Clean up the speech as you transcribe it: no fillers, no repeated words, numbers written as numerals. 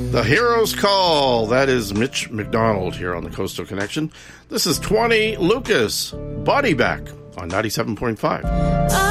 The Hero's Call. That is Mitch McDonald here on the Coastal Connection. This is 20 Lucas, Body Back on 97.5.